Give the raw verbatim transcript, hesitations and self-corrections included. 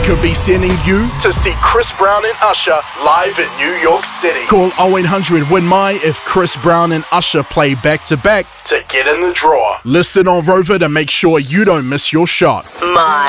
could be sending you to see Chris Brown and Usher live in New York City. Call oh eight hundred win my if Chris Brown and Usher play back to back to get in the draw. Listen on Rover to make sure you don't miss your shot. My.